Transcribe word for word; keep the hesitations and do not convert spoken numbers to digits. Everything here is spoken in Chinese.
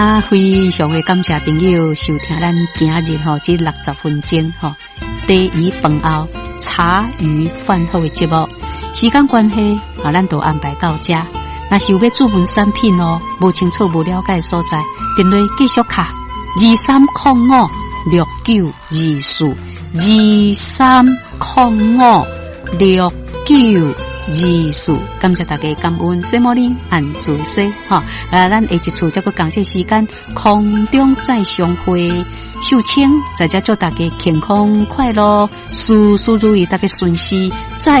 啊，非常的感谢朋友收听咱今日吼这六十分钟吼第一饭后茶余饭后的节目。时间关系啊，咱都安排到这。若是有要注文产品哦，无清楚无了解的所在，电话继续卡二三零五六九二四二三零五六九二四。感谢大家感恩西摩林按主西哈，啊，咱下一次这个感谢时间空中再相会。秀清在这祝大家健康快乐，事事如意，大家顺心。再